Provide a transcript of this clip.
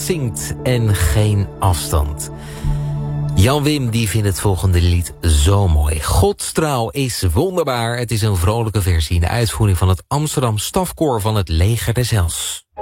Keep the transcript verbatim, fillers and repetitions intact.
zingt en geen afstand. Jan Wim die vindt het volgende lied zo mooi. Godstrouw is wonderbaar. Het is een vrolijke versie in de uitvoering van het Amsterdam Stafkoor van het Leger des Heils.